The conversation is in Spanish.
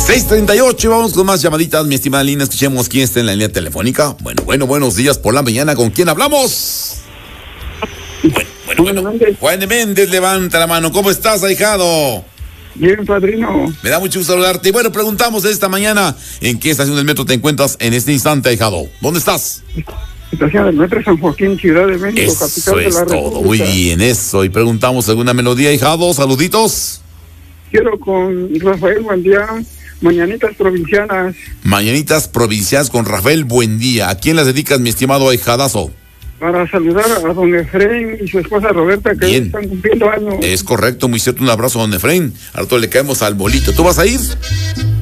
6:38, vamos con más llamaditas, mi estimada Lina. Escuchemos quién está en la línea telefónica. Bueno, buenos días por la mañana. ¿Con quién hablamos? Bueno. Juan de Méndez, levanta la mano. ¿Cómo estás, ahijado? Bien, padrino. Me da mucho gusto saludarte. Y bueno, preguntamos esta mañana, ¿en qué estación del metro te encuentras en este instante, ahijado? ¿Dónde estás? Estación del metro San Joaquín, Ciudad de México, Eso capital de la es todo. República. Muy bien, eso. Y preguntamos alguna melodía, ahijado. Saluditos. Quiero con Rafael Buendía, Mañanitas Provincianas. Mañanitas provinciales con Rafael Buendía. ¿A quién las dedicas, mi estimado ahijadazo? Para saludar a don Efraín y su esposa Roberta, que Bien. están cumpliendo años. Es correcto, muy cierto. Un abrazo a don Efraín. Ahora le caemos al bolito. ¿Tú vas a ir?